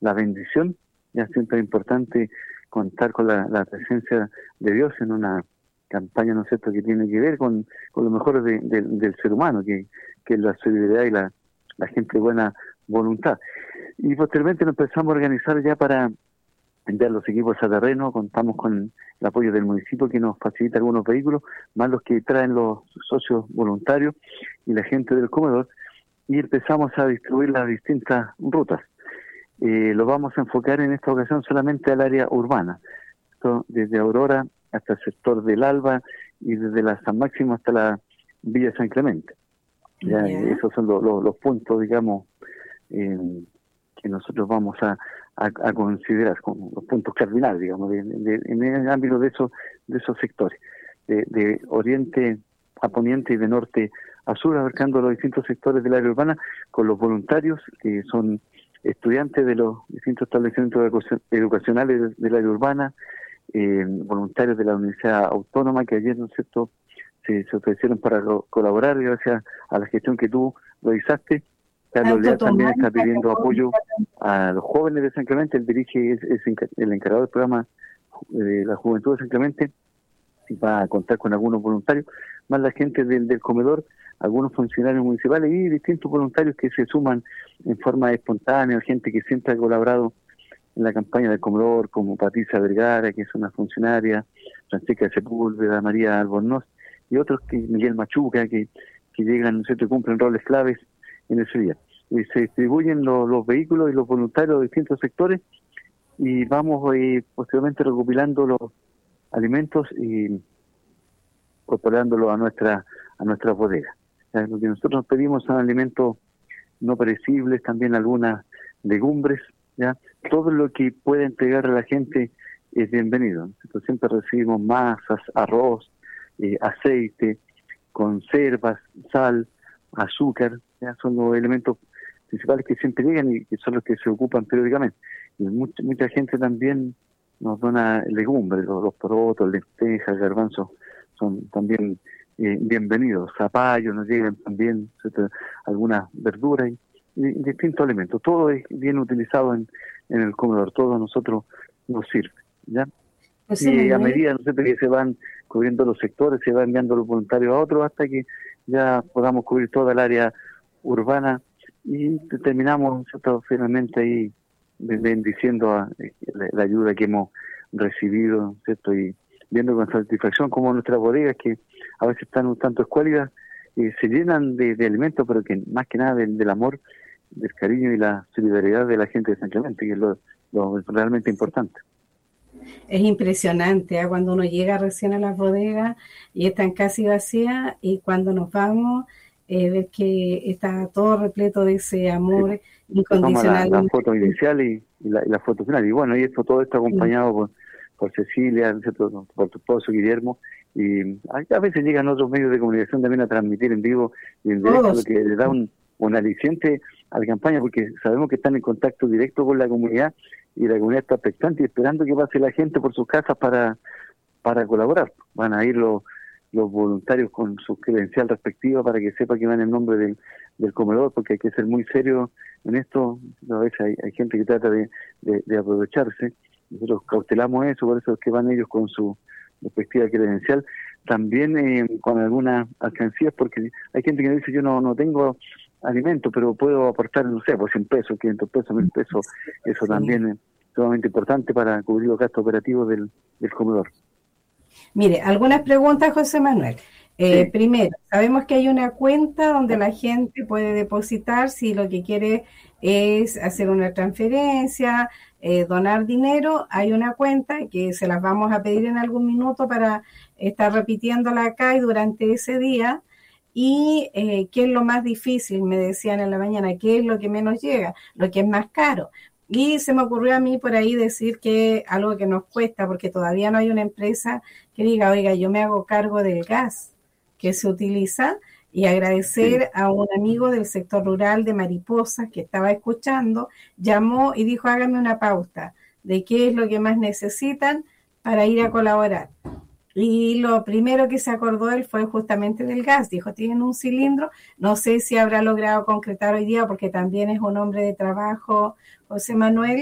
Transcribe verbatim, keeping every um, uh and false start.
la bendición. Ya siempre es importante contar con la, la presencia de Dios en una campaña, ¿no es cierto?, que tiene que ver con, con lo mejor de, de, del ser humano, que, que es la solidaridad y la, la gente de buena voluntad. Y posteriormente nos empezamos a organizar ya para enviar los equipos a terreno. Contamos con el apoyo del municipio, que nos facilita algunos vehículos, más los que traen los socios voluntarios y la gente del comedor, y empezamos a distribuir las distintas rutas. Eh, lo vamos a enfocar en esta ocasión solamente al área urbana, esto desde Aurora hasta el sector del Alba y desde la San Máximo hasta la Villa San Clemente. Ya, yeah. Esos son los, los, los puntos, digamos, eh, que nosotros vamos a, a, a considerar como los puntos cardinales, digamos, de, de, en el ámbito de esos, de esos sectores, de, de oriente a poniente y de norte a sur, abarcando los distintos sectores del área urbana, con los voluntarios que son estudiantes de los distintos establecimientos educacionales del área urbana, eh, voluntarios de la Universidad Autónoma, que ayer, ¿no es cierto?, se, se ofrecieron para co- colaborar gracias a la gestión que tú realizaste. Carlos Leal también está pidiendo apoyo a los jóvenes de San Clemente. Él dirige, es, es el encargado del programa de la Juventud de San Clemente, y va a contar con algunos voluntarios, más la gente del, del comedor, algunos funcionarios municipales y distintos voluntarios que se suman en forma espontánea, gente que siempre ha colaborado en la campaña del comedor, como Patricia Vergara, que es una funcionaria, Francesca Sepúlveda, María Albornoz, y otros, que Miguel Machuca, que, que llegan, ¿no es cierto?, cumplen roles claves en ese día. Y se distribuyen los, los vehículos y los voluntarios de distintos sectores, y vamos eh, posteriormente recopilando los alimentos y incorporándolos a nuestra a nuestras bodegas. O sea, lo que nosotros pedimos son alimentos no perecibles, también algunas legumbres, ya todo lo que pueda entregar a la gente es bienvenido. Nosotros siempre recibimos masas, arroz, eh, aceite, conservas, sal, azúcar, ya son los elementos principales que siempre llegan y que son los que se ocupan periódicamente. Y mucha, mucha gente también nos dona legumbres, los, los porotos, lentejas, garbanzos, son también eh, bienvenidos. Zapallos nos llegan también, ¿cierto?, algunas verduras y, y distintos alimentos. Todo es bien utilizado en, en el comedor, todo a nosotros nos sirve, ¿ya? Pues y sí, a medida, no sé, que se van cubriendo los sectores, se van enviando los voluntarios a otros hasta que ya podamos cubrir toda el área urbana y terminamos, ¿cierto?, finalmente ahí bendiciendo a la, la ayuda que hemos recibido, ¿cierto?, y viendo con satisfacción cómo nuestras bodegas, que a veces están un tanto escuálidas, eh, se llenan de, de alimentos, pero que más que nada del, del amor, del cariño y la solidaridad de la gente de San Clemente, que es lo, lo realmente importante. Es impresionante, ¿eh? Cuando uno llega recién a las bodegas y están casi vacías, y cuando nos vamos, eh, ver que está todo repleto de ese amor sí, incondicional. La, la foto inicial y, y, la, y la foto final. Y bueno, y esto todo esto acompañado sí. por, por Cecilia, ¿cierto?, por tu esposo Guillermo. Y a veces llegan otros medios de comunicación también a transmitir en vivo y en directo, lo que le da un, un aliciente a la campaña, porque sabemos que están en contacto directo con la comunidad, y la comunidad está expectante y esperando que pase la gente por sus casas para para colaborar. Van a ir los, los voluntarios con su credencial respectiva para que sepa que van en nombre del, del comedor, porque hay que ser muy serio en esto. A veces hay, hay gente que trata de, de, de aprovecharse. Nosotros cautelamos eso, por eso es que van ellos con su respectiva credencial. También eh, con algunas alcancías, porque hay gente que dice: yo no no tengo alimento, pero puedo aportar, no sé, por cien pesos, quinientos pesos, mil pesos. Eso sí. También es sumamente importante para cubrir los gastos operativos del, del comedor. Mire, algunas preguntas, José Manuel. Eh, sí. Primero, sabemos que hay una cuenta donde la gente puede depositar si lo que quiere es hacer una transferencia, eh, donar dinero. Hay una cuenta que se las vamos a pedir en algún minuto para estar repitiéndola acá y durante ese día. Y eh, ¿qué es lo más difícil? Me decían en la mañana, ¿qué es lo que menos llega? Lo que es más caro. Y se me ocurrió a mí por ahí decir que algo que nos cuesta, porque todavía no hay una empresa que diga: oiga, yo me hago cargo del gas que se utiliza, y agradecer a un amigo del sector rural de Mariposas que estaba escuchando, llamó y dijo: hágame una pauta de qué es lo que más necesitan para ir a colaborar. Y lo primero que se acordó él fue justamente del gas. Dijo: tienen un cilindro, no sé si habrá logrado concretar hoy día, porque también es un hombre de trabajo, José Manuel,